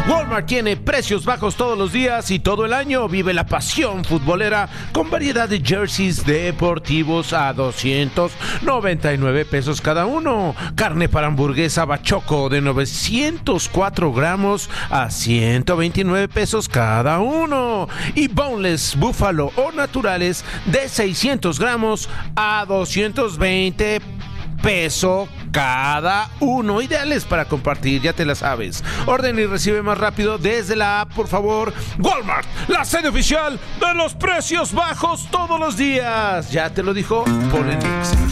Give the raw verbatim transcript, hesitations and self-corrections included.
Walmart tiene precios bajos todos los días y todo el año. Vive la pasión futbolera con variedad de jerseys deportivos a doscientos noventa y nueve pesos cada uno. Carne para hamburguesa Bachoco de novecientos cuatro gramos a ciento veintinueve pesos cada uno. Y boneless búfalo o naturales de seiscientos gramos a doscientos veinte peso cada uno. Ideales para compartir, ya te la sabes. Orden y recibe más rápido desde la app, por favor. Walmart, la sede oficial de los precios bajos todos los días. Ya te lo dijo Polenix.